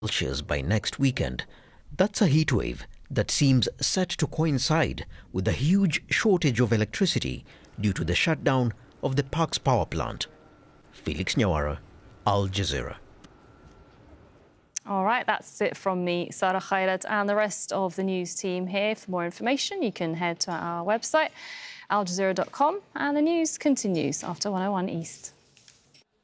Celsius by next weekend. That's a heatwave that seems set to coincide with the huge shortage of electricity due to the shutdown of the Parkes power plant. Felix Nyawara, Al Jazeera. All right, that's it from me, Sarah Khairat, and the rest of the news team here. For more information, you can head to our website, aljazeera.com, and the news continues after 101 East.